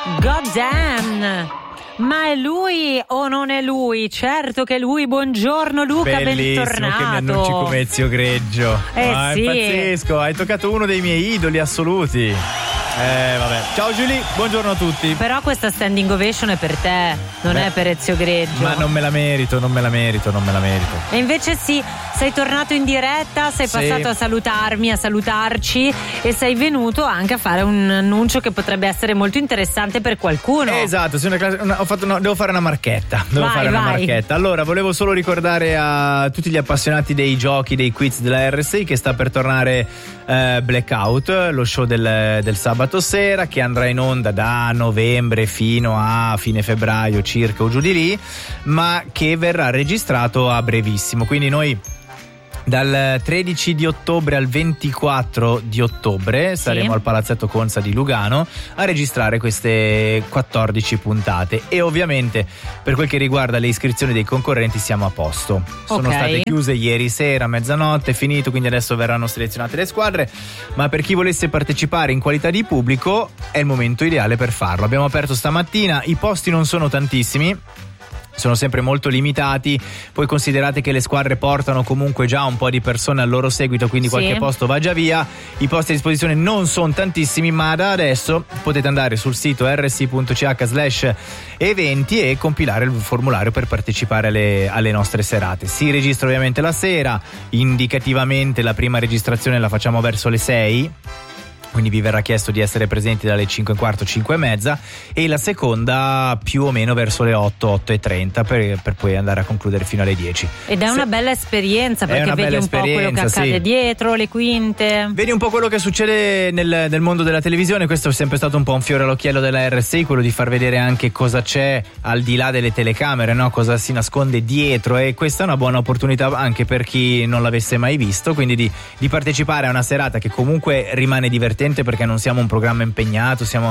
God damn! Ma è lui o non è lui? Certo che è lui. Buongiorno Luca, bellissimo, bentornato. che mi annunci come Ezio Greggio. Sì. È pazzesco, hai toccato uno dei miei idoli assoluti. Vabbè. Ciao Giulia, buongiorno a tutti. Però questa standing ovation è per te, non è per Ezio Greggio. Ma non me la merito. E invece sì, sei tornato in diretta, sei passato a salutarmi, a salutarci e sei venuto anche a fare un annuncio che potrebbe essere molto interessante per qualcuno. Esatto, devo fare una marchetta. Vai. Allora, volevo solo ricordare a tutti gli appassionati dei giochi, dei quiz della RSI che sta per tornare Blackout, lo show del sabato sera, che andrà in onda da novembre fino a fine febbraio circa o giù di lì, ma che verrà registrato a brevissimo. Quindi noi dal 13 di ottobre al 24 di ottobre saremo al Palazzetto Conza di Lugano a registrare queste 14 puntate e ovviamente per quel che riguarda le iscrizioni dei concorrenti siamo a posto. Sono state chiuse ieri sera a mezzanotte, è finito, quindi adesso verranno selezionate le squadre, ma per chi volesse partecipare in qualità di pubblico è il momento ideale per farlo. Abbiamo aperto stamattina, i posti non sono tantissimi, sono sempre molto limitati, poi considerate che le squadre portano comunque già un po' di persone al loro seguito, quindi qualche posto va già via. I posti a disposizione non sono tantissimi, ma da adesso potete andare sul sito rsi.ch/eventi e compilare il formulario per partecipare alle nostre serate. Si registra ovviamente la sera, indicativamente la prima registrazione la facciamo verso le 6, quindi vi verrà chiesto di essere presenti dalle 5:15, 5:30, e la seconda più o meno verso le 8, 8:30 per poi andare a concludere fino alle 10. Ed è una bella esperienza, perché vedi un po' quello che accade dietro le quinte. Vedi un po' quello che succede nel mondo della televisione. Questo è sempre stato un po' un fiore all'occhiello della RSI, quello di far vedere anche cosa c'è al di là delle telecamere, no? Cosa si nasconde dietro, e questa è una buona opportunità anche per chi non l'avesse mai visto, quindi di partecipare a una serata che comunque rimane divertente, perché non siamo un programma impegnato, siamo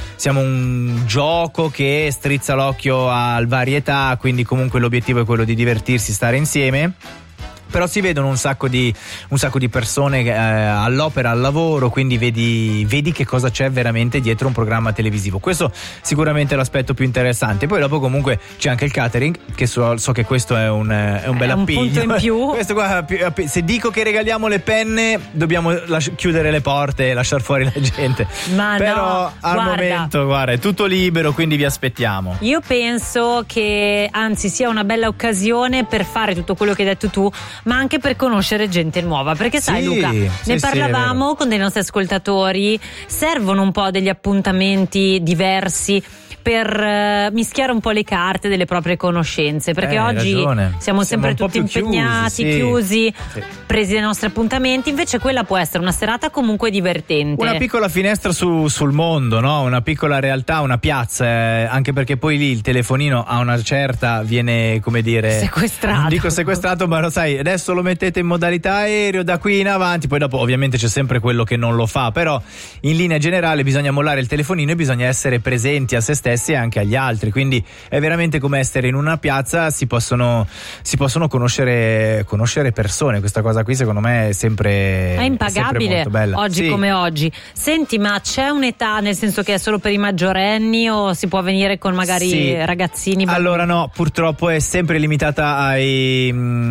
un gioco che strizza l'occhio a varietà, quindi comunque l'obiettivo è quello di divertirsi, stare insieme. Però si vedono un sacco di persone all'opera, al lavoro, quindi vedi che cosa c'è veramente dietro un programma televisivo. Questo sicuramente è l'aspetto più interessante. Poi dopo comunque c'è anche il catering, che so che questo è un bel appiglio. Un punto in più. Questo qua, se dico che regaliamo le penne, dobbiamo chiudere le porte e lasciar fuori la gente. Ma però no, al momento, guarda, è tutto libero, quindi vi aspettiamo. Io penso che anzi sia una bella occasione per fare tutto quello che hai detto tu, ma anche per conoscere gente nuova, perché sai Luca, ne parlavamo con dei nostri ascoltatori, servono un po' degli appuntamenti diversi per mischiare un po' le carte delle proprie conoscenze, perché oggi siamo sempre tutti impegnati, chiusi, presi dai nostri appuntamenti. Invece quella può essere una serata comunque divertente, una piccola finestra sul mondo, no? Una piccola realtà, una piazza, anche perché poi lì il telefonino a una certa viene, come dire, sequestrato. Non dico sequestrato, ma lo sai, adesso lo mettete in modalità aereo, da qui in avanti, poi dopo ovviamente c'è sempre quello che non lo fa, però in linea generale bisogna mollare il telefonino e bisogna essere presenti a se stessi e anche agli altri, quindi è veramente come essere in una piazza, si possono conoscere persone. Questa cosa qui secondo me è sempre impagabile, molto bella. Oggi come oggi. Senti, ma c'è un'età, nel senso che è solo per i maggiorenni o si può venire con magari ragazzini? Allora no, purtroppo è sempre limitata ai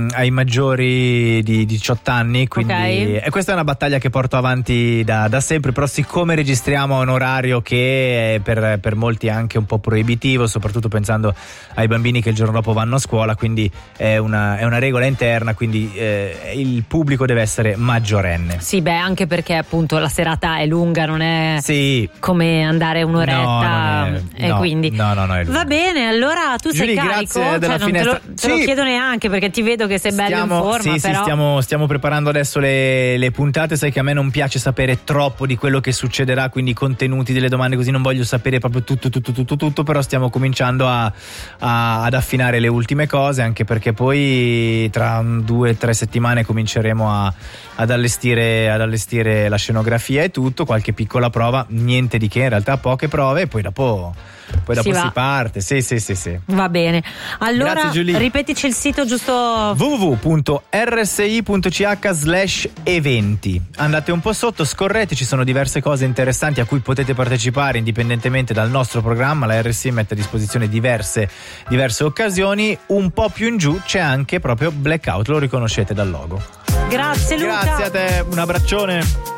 maggiori di 18 anni, quindi e questa è una battaglia che porto avanti da sempre, però siccome registriamo a un orario che è per molti anche un po' proibitivo, soprattutto pensando ai bambini che il giorno dopo vanno a scuola, quindi è una regola interna, quindi il pubblico deve essere maggiorenne. Sì, beh, anche perché appunto la serata è lunga, non è come andare un'oretta, quindi va bene. Allora tu sei carico, te lo chiedo neanche perché ti vedo che sei bello in forma. Però stiamo preparando adesso le puntate. Sai che a me non piace sapere troppo di quello che succederà, quindi i contenuti delle domande, così non voglio sapere proprio tutto, però stiamo cominciando ad affinare le ultime cose, anche perché poi tra 2 o 3 settimane cominceremo ad allestire la scenografia e tutto, qualche piccola prova, niente di che, in realtà poche prove, e poi dopo poi dopo si parte. Sì. Va bene. Allora, grazie, Giulia. ripetici il sito giusto. www.rsi.ch/eventi. Andate un po' sotto, scorrete, ci sono diverse cose interessanti a cui potete partecipare indipendentemente dal nostro programma. La RSI mette a disposizione diverse occasioni. Un po' più in giù c'è anche proprio Blackout, lo riconoscete dal logo. Grazie Luca. Grazie a te, un abbraccione.